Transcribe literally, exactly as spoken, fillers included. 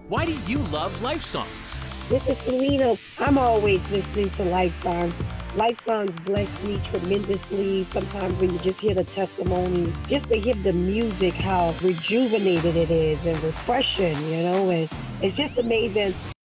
Why do you love Life Songs? This is Selena. I'm always listening to Life Songs. Life Songs bless me tremendously. Sometimes when you just hear the testimony, just to hear the music, how rejuvenated it is and refreshing, you know, and it's just amazing.